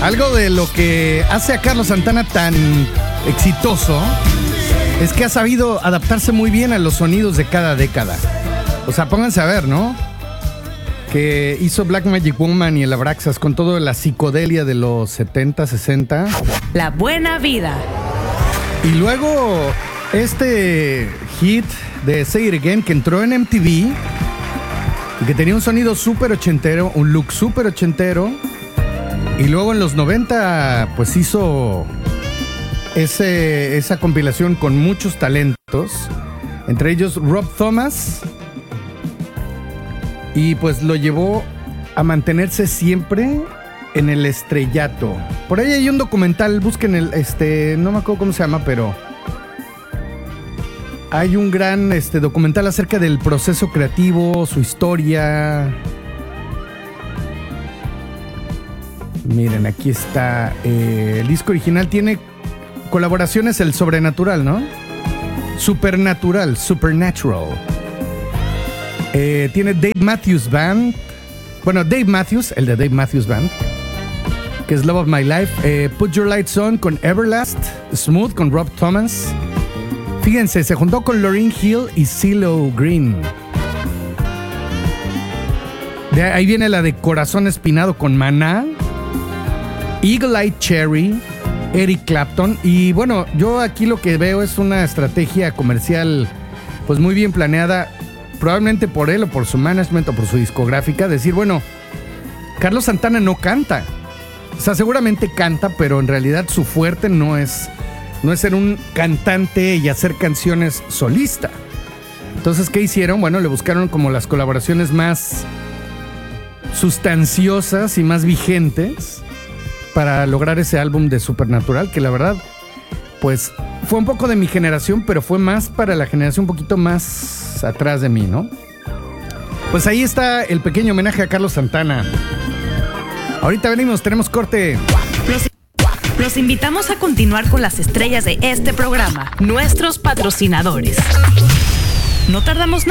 Algo de lo que hace a Carlos Santana tan exitoso es que ha sabido adaptarse muy bien a los sonidos de cada década. O sea, pónganse a ver, ¿no? Que hizo Black Magic Woman y el Abraxas con toda la psicodelia de los 70, 60. La buena vida. Y luego este hit de Say It Again que entró en MTV y que tenía un sonido súper ochentero, un look súper ochentero. Y luego en los 90 pues hizo esa compilación con muchos talentos, entre ellos Rob Thomas, y pues lo llevó a mantenerse siempre en el estrellato. Por ahí hay un documental, busquen no me acuerdo cómo se llama, pero hay un gran documental acerca del proceso creativo, su historia. Miren, aquí está. El disco original tiene colaboraciones el sobrenatural, ¿no? Supernatural. Tiene Dave Matthews Band. Bueno, Dave Matthews, el de Dave Matthews Band, que es Love of My Life. Put Your Lights On con Everlast. Smooth con Rob Thomas. Fíjense, se juntó con Lauryn Hill y CeeLo Green. De ahí viene la de Corazón Espinado con Maná. Eagle Eye Cherry, Eric Clapton. Y bueno, yo aquí lo que veo es una estrategia comercial pues muy bien planeada, probablemente por él o por su management o por su discográfica. Decir, bueno, Carlos Santana no canta. O sea, seguramente canta, pero en realidad su fuerte no es ser un cantante y hacer canciones solista. Entonces, ¿qué hicieron? Bueno, le buscaron como las colaboraciones más sustanciosas y más vigentes para lograr ese álbum de Supernatural, que la verdad, pues, fue un poco de mi generación, pero fue más para la generación un poquito más atrás de mí, ¿no? Pues ahí está el pequeño homenaje a Carlos Santana. Ahorita venimos, tenemos corte. Los invitamos a continuar con las estrellas de este programa, nuestros patrocinadores. No tardamos nada.